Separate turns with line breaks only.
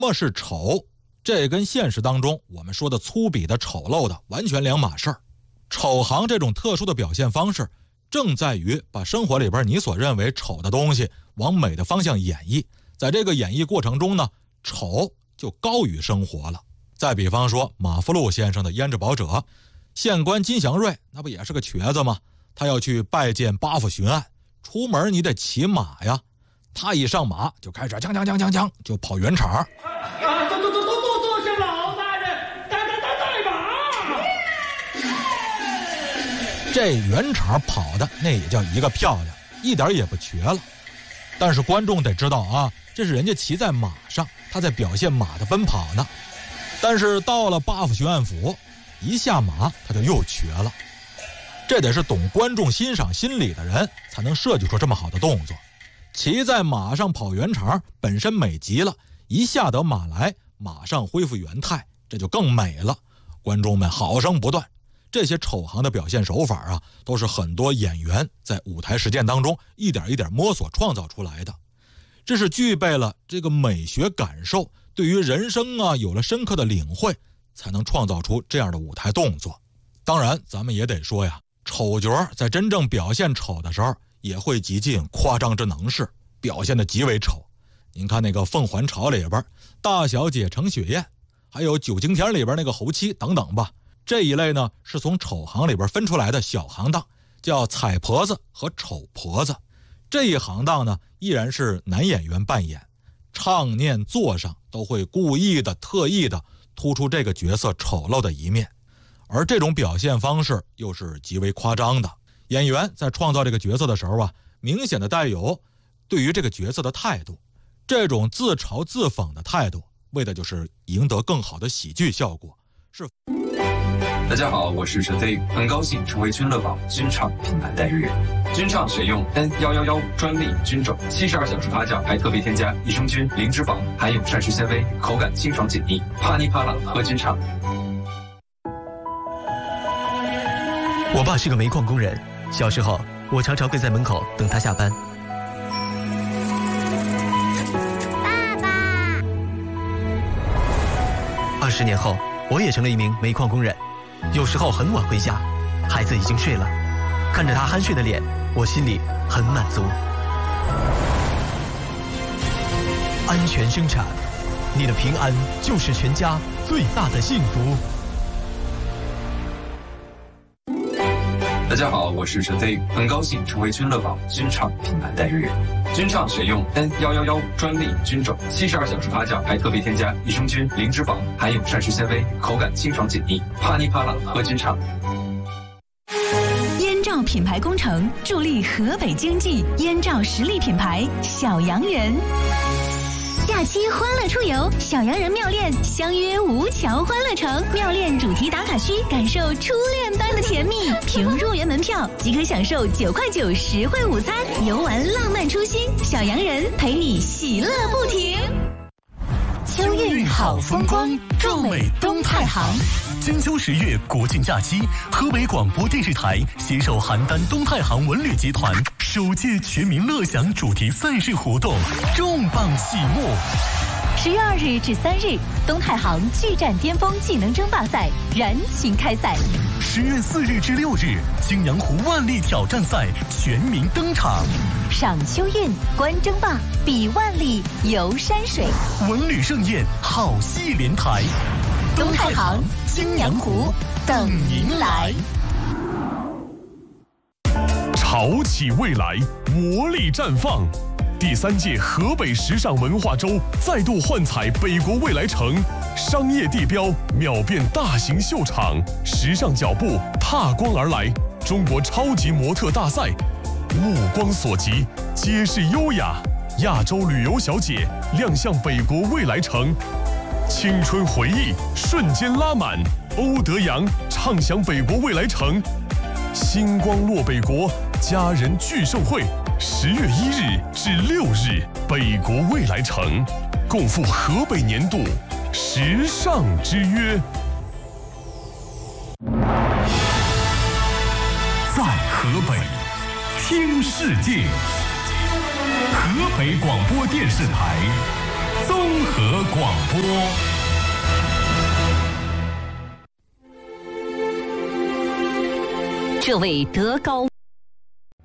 么是丑？这跟现实当中我们说的粗鄙的丑陋的完全两码事儿。丑行这种特殊的表现方式，正在于把生活里边你所认为丑的东西往美的方向演绎，在这个演绎过程中呢，丑就高于生活了。再比方说马福禄先生的《胭脂宝者》，县官金祥瑞那不也是个瘸子吗？他要去拜见八府巡案，出门你得骑马呀，他一上马就开始锵锵锵锵锵就跑圆场。
多谢老大人，带马。
这圆场跑的那也叫一个漂亮，一点也不瘸了。但是观众得知道啊，这是人家骑在马上，他在表现马的奔跑呢。但是到了八府巡案府，一下马他就又瘸了。这得是懂观众欣赏心理的人才能设计出这么好的动作。骑在马上跑圆场本身美极了，一下得马来，马上恢复原态，这就更美了。观众们好声不断。这些丑行的表现手法啊，都是很多演员在舞台实践当中一点一点摸索创造出来的。这是具备了这个美学感受，对于人生啊有了深刻的领会，才能创造出这样的舞台动作。当然咱们也得说呀，丑角在真正表现丑的时候也会极尽夸张之能事，表现得极为丑。您看那个《凤还巢》里边大小姐程雪燕，还有《九经田》里边那个侯妻等等吧，这一类呢是从丑行里边分出来的小行当，叫彩婆子和丑婆子。这一行当呢依然是男演员扮演，唱念做上都会故意的特意的突出这个角色丑陋的一面，而这种表现方式又是极为夸张的。演员在创造这个角色的时候啊，明显的带有对于这个角色的态度，这种自嘲自讽的态度，为的就是赢得更好的喜剧效果。
大家好，我是陈飞，很高兴成为君乐宝君畅品牌代言人。君畅选用 N111专利菌种，72小时发酵，还特别添加益生菌、零脂肪，含有膳食纤维，口感清爽解腻，啪哩啪啦喝君畅。
我爸是个煤矿工人，小时候我常常跪在门口等他下班。
爸爸
20年后，我也成了一名煤矿工人。有时候很晚回家，孩子已经睡了，看着他酣睡的脸，我心里很满足。安全生产，你的平安就是全家最大的幸福。
大家好，我是陈飞，很高兴成为君乐宝君畅品牌代言人。君畅选用 N111专利菌种，72小时发酵，还特别添加益生菌、零脂肪，含有膳食纤维，口感清爽解腻，啪哩啪啦喝君畅。
燕赵品牌工程助力河北经济，燕赵实力品牌小洋人。
假期欢乐出游，小洋人妙恋相约吴桥欢乐城，妙恋主题打卡区，感受初恋般的甜蜜。凭入园门票即可享受9块9实惠午餐，游玩浪漫初心，小洋人陪你喜乐不停。
秋韵好风光，壮美东太行。金秋10月国庆假期，河北广播电视台携手邯郸东太行文旅集团首届全民乐享主题赛事活动重磅启幕。
10月2日至3日，东太行巨战巅峰技能争霸赛燃情开赛。
10月4日至6日，泾阳湖万历挑战赛全民登场。
赏秋韵，观争霸，比万历，游山水，
文旅盛宴，好戏连台。
东太行、泾阳湖等您来。
潮起未来，活力绽放。第3届河北时尚文化周再度幻彩北国未来城，商业地标秒变大型秀场，时尚脚步踏光而来。中国超级模特大赛，目光所及，皆是优雅。亚洲旅游小姐亮相北国未来城，青春回忆瞬间拉满。欧德阳畅享北国未来城，星光落北国，家人聚盛会。10月1日至6日，北国未来城共赴河北年度时尚之约。
在河北听世界，河北广播电视台综合广播。
这位德高